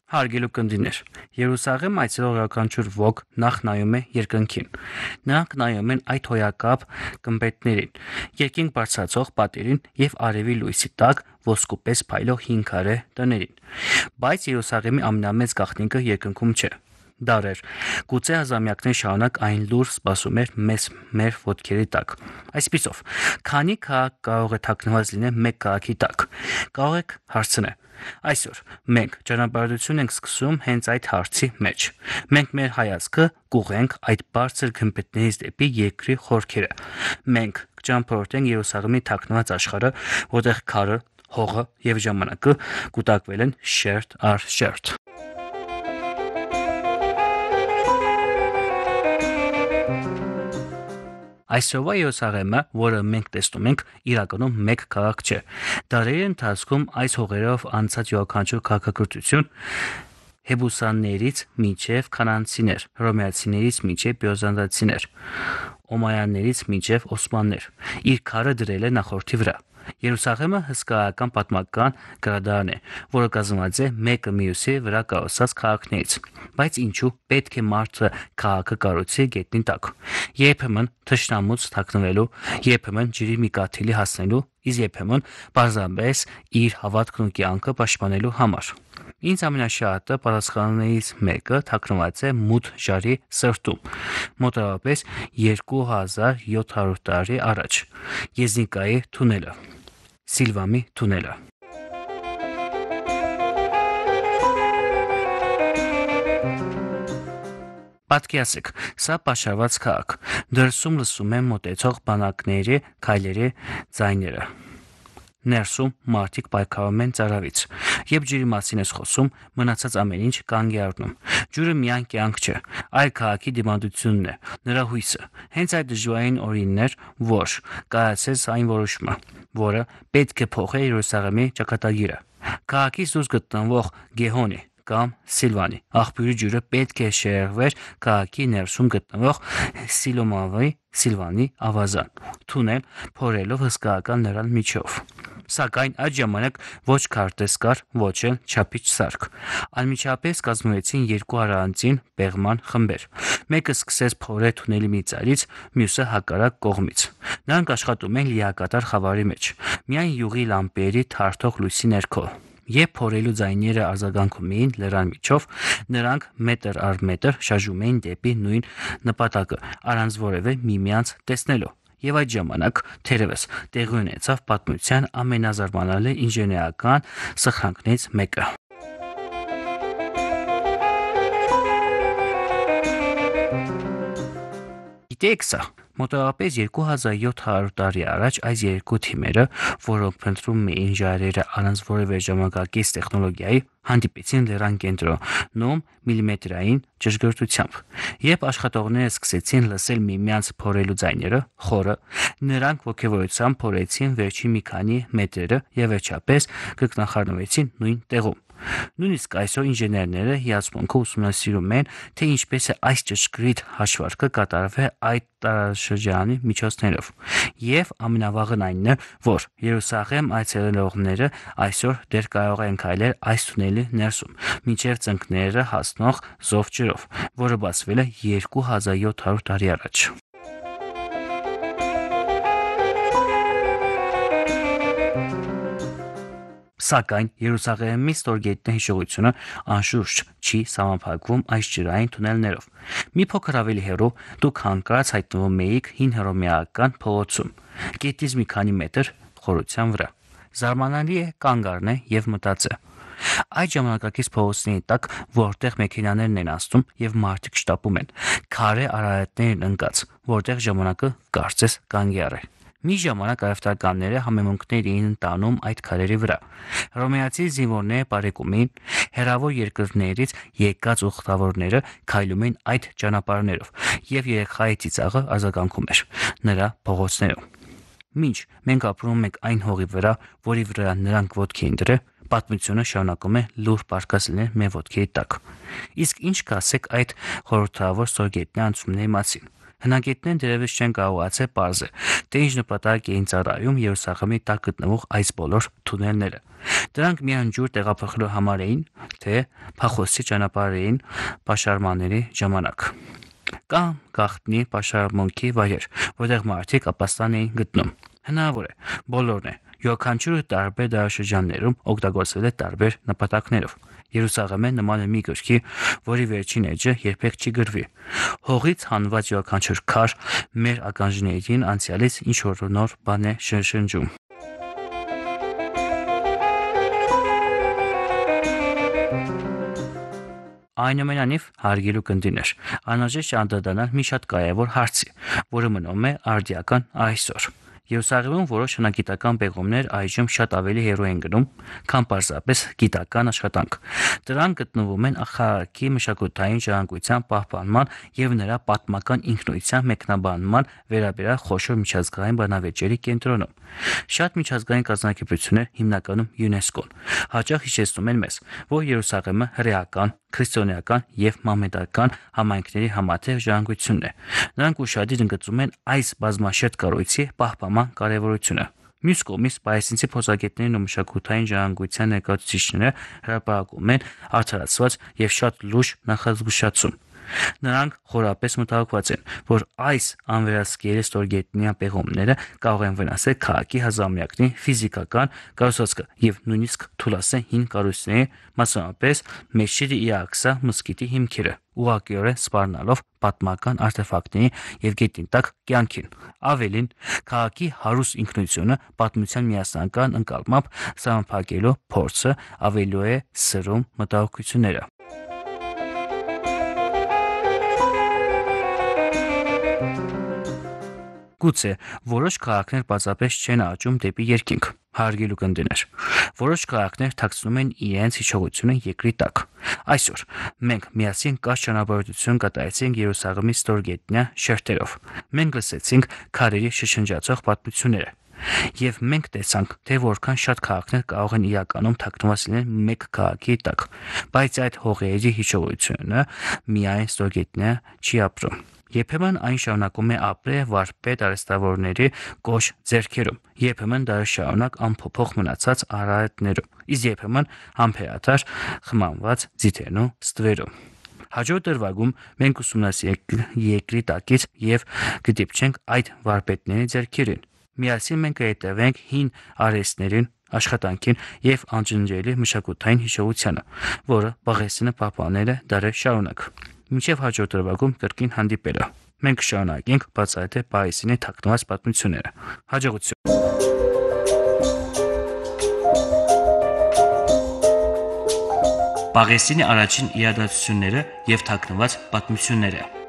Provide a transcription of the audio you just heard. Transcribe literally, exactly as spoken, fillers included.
Հարգելի կնդիներ, Երուսաղեմ այցելող յուրաքանչյուր ոք նախ նայում է երկնքին։ Նրանք նայում են այդ հոյակապ գմբեթներին, երկինք բարձրացող պատերին եւ արևի լույսի տակ ոսկուպես փայլող հինգ քարե տներին։ Բայց Երուսաղեմի ամենամեծ գաղտնիքը երկնքում չէ։ Դարեր, գուցե հազարամյակներ շարունակ այն լուր սպասում էր մեզ մեր ոտքերի տակ։ Այսպիսով, քանի քաղաք կարող է թաքնված լինել մեկ քաղաքի տակ։ Կարող եք հարցնել. Այսօր մենք ճանապարհորդություն ենք սկսում հենց այդ հարցի մեջ։ Մենք մեր հայացքը կուղենք այդ բարձր գմբեթներից դեպի երկրի խորքերը։ Մենք կճամփորդենք Երուսաղեմի թաքնված աշխարհը, որտեղ քարը, հողը եւ ժամանակը կուտակվել են շերտ առ շերտ։ Այսօրվա Երուսաղեմը, որը մենք տեսնում ենք, իրականում մեկ քաղաք չէ։ Դարերի ընթացքում այս հողերով անցած յուրաքանչյուր քաղաքակրթություն հեբուսաններից մինչև քանանցիներ, հռոմեացիներից մինչև բյուզանդացիներ, օմայաններից մինչև օսմաններ, իր քարը դրել է նախորդի վրա։ Երուսաղեմը հսկայական պատմական գրադարան է, որը կազմված է մեկը մյուսի վրա կառուցած քաղաքներից։ Բայց ինչու պետք է մարդը քաղաքը կառուցի գետնի տակ։ Երբեմն թշնամուց թաքնվելու, երբեմն ջրի մի կաթիլի հասնելու, իսկ երբեմն պարզապես իր հավատքն ու կյանքը պաշտպանելու համար։ Ինձ ամենաշատը պատասխաններից մեկը թաքնված է մութ ժարի սրտում, մոտավորապես երկու հազար յոթ հարյուր տարի առաջ։ Եզնիկայի թունելը, Սիլվամի թունելը։ Պատկերացրեք, սա պաշարված քաղաք։ Դրսում լսում են մոտեցող բանակների քայլերի ձայները։ Ներսում մարդիկ պայքարում են ծարավից։ Երբ ջրի մասին ես խոսում, մնացած ամեն ինչ կանգ է առնում։ Ջուրը միայն կյանք չէ, այլ քաղաքի դիմադրությունն է, նրա հույսը։ Հենց այդ դժվարին օրինն էր, որ կայացեց այն որոշումը, որը պետք է փոխի Երուսաղեմի ճակատագիրը։ Քաղաքից դուրս գտնվող Գեհոնի կամ Սիլվանի աղբյուրի ջուրը պետք է շերվեր քաղաքի ներսում գտնվող Սիլոմավի Սիլվանի ավազան, թունել փորելով հսկայական լեռան միջով։ Սակայն այդ ժամանակ ոչ քարտեզ կար, ոչ էլ չափիչ սարք։ Անմիջապես կազմվեցին երկու առանձին պեղման խմբեր։ Մեկը սկսեց փորել թունելի մի ծայրից, մյուսը հակառակ կողմից։ Նրանք աշխատում են լիակատար խավարի մեջ, միայն յուղի լամպերի թարթող լույսի ներքո։ Երբ փորելու ձայները արձագանքում էին լեռան միջով, նրանք մետր առ մետր շարժում էին դեպի նույն նպատակը, առանց որևէ միմյանց տեսնելու։ Եվ այդ ժամանակ, թերևս, տեղի ունեցավ պատմության ամենազարմանալի ինժեներական սխրանքներից մեկը։ Գիտեք սա, մոտավորապես երկու հազար յոթ հարյուր տարի առաջ այս երկու թիմերը, որոնք փնտրում էին ժայռերը առանց որևէ ժամանակակից տեխնոլոգիայի, հանդիպեցին լեռան կենտրոնում միլիմետրային ճշգրտությամբ։ Երբ աշխատողները սկսեցին լսել միմյանց փորելու ձայները, խորը, նրանք ոգևորությամբ փորեցին վերջին մի քանի մետրերը եւ վերջապես կրկնախառնվեցին նույն տեղում։ Նույնիսկ այսօր ինժեներները հիացմունքով ուսումնասիրում են, թե ինչպես է այս ճշգրիտ հաշվարկը կատարվել այդ տարաշրջանի միջոցներով։ Եվ ամենավաղն այնն է, որ Երուսաղեմ այցելողները այսօր դեռ կարող են քայլել այս թունելի ներսում, մինչև ծնկները հասնող զով ջրով, որը բացվել է երկու հազար յոթ հարյուր տարի առաջ։ Սակայն Երուսաղեմի ստորգետնյա հիշողությունը անշուշտ չի սահմանափակվում այս ջրային թունելներով։ Մի փոքր ավելի հեռու դուք հանկարծ հայտնվում եք հին հռոմեական փողոցում, գետից մի քանի մետր խորության վրա։ Զարմանալի է կանգ առնել եւ մտածել։ Այդ ժամանակակից փողոցների տակ, որտեղ մեքենաներն են անցնում եւ մարդիկ շտապում են, քարե արահետներ են ընկած, որտեղ ժամանակը կարծես կանգ է առել։ Մի ժամանակ արևտարականները համեմունքներ էին տանում այդ քարերի վրա։ Հռոմեացի զինվորները բարեկում էին, հեռավոր երկրներից եկած ուխտավորները քայլում էին այդ ճանապարհներով, եւ երեխայի ծիծաղը արձագանքում էր նրա փողոցներում։ Մինչ մենք ապրում ենք այն հողի վրա, որի վրա նրանք ոտքի են դրել, պատմությունը շարունակում է լուր պարկած լինել մեր ոտքերի տակ։ Իսկ ինչ կասեք այդ խորհրդավոր ստորգետնյա անցումների մասին։ Հնագետներն դերևս չեն կարողացել պարզել, թե ինչ նպատակ էին ծառայում Երուսաղեմի տակ գտնվող այս բոլոր թունելները։ Դրանք միայն ջուր տեղափոխելու համար էին, թե փախոստի ճանապարհ էին պաշարմանների ժամանակ։ Կամ գաղտնի պաշարմունքի վայր, որտեղ մարդիկ ապաստան էին գտնում։ Հնարավոր է, բոլորն է, յուրաքանչյուրը տարբեր դարաշրջաններում օգտագործվել է տարբեր նպատակներով։ Երուսաղեմը նման է մի գրքի, որի վերջին էջը երբեք չի գրվի։ Հողից հանված յուրաքանչյուր քար մեր ականջներին անցյալից ինչ որ նոր բան է շնշնջում։ Այնուամենայնիվ, հարգելի կնդիներ, անհրաժեշտ է անդրադառնալ մի շատ կարևոր հարցի, որը մնում է արդիական այսօր։ Երուսաղեմում որոշ հնագիտական պեղումներ այժմ շատ ավելի հեռու են գնում, քան պարզապես գիտական աշխատանք։ Դրանք գտնվում են քաղաքի մշակութային ժառանգության պահպանման եւ նրա պատմական ինքնության մեկնաբանման վերաբերյալ խոշոր միջազգային բանավեճերի կենտրոնում։ Շատ միջազգային կազմակերպություններ, հիմնականում ՅՈՒՆԵՍԿՕ-ն, հաճախ հիշեցնում են մեզ, որ Երուսաղեմը հրեական, քրիստոնեական եւ մահմեդական համայնքների համատեղ ժառանգությունն է։ Նրանք ուշադիր ընդգծում են այս բազմաշերտ կառույցի պահպանման կարևորությունը։ Մյուս կողմից պալեստինցի փորձագետներն ու մշակութային ժառանգության ներկայացուցիչները հրապարակում են արդարացված եւ շատ լուրջ նախազգուշացում։ Նրանք խորապես մտահոգված են, որ այս անվերահսկելի ստորգետնյա պեղումները կարող են վնասել քաղաքի հազարամյակների ֆիզիկական կառուցվածքը եւ նույնիսկ թուլացնել հին կառույցների, մասնավորապես Մեշիդ Ալ-Աղսա մզկիթի հիմքերը, ուղղակիորեն սպառնալով պատմական արտեֆակտների եւ գետնի տակ կյանքին։ Ավելին, քաղաքի հարուստ ինքնությունը պատմության միասնական ընկալմամբ սահմանափակելու փորձը ավելի է սրում մտահոգությունները։ Գուցե որոշ քաղաքներ պարզապես չեն աճում դեպի երկինք։ Հարգելի կնդիներ, որոշ քաղաքներ թաքցնում են իրենց հիշողությունը երկրի տակ։ Այսօր մենք միասին կարճ ճանապարհորդություն կատարեցինք Երուսաղեմի ստորգետնյա շերտերով։ Մենք լսեցինք քարերի շշնջացող պատմությունները։ Եվ մենք տեսանք, թե որքան շատ քաղաքներ կարող են իրականում թաքնված լինել մեկ քաղաքի տակ, բայց այդ հողերի հիշողությունը միայն ստորգետնյա չի ապրում։ Երբեմն այն շարունակում է ապրել վարպետ արհեստավորների գորշ ձեռքերում, երբեմն դարեր շարունակ անփոփոխ մնացած արահետներում, իսկ երբեմն համբերատար խմանված ձիթերն ու ստվերում։ Հաջորդ դրվագում մենք ուսումնասիրենք երկրի տակից եւ կդիպչենք այդ վարպետների ձեռքերին։ Միասին մենք կհետևենք հին արհեստներին, աշխատանքին եւ անջնջելի մշակութային հիշողությանը, որը Պաղեստինը պահպանել է դարեր շարունակ։ Մինչև հաջորդ դրվագում կրկին հանդիպելը։ Մենք շարունակենք բացահայտել Պաղեստինի թաքնված պատմությունները։ Հաջողություն։ Պաղեստինի առաջին իրադարձությունները եւ թաքնված պատմությունները։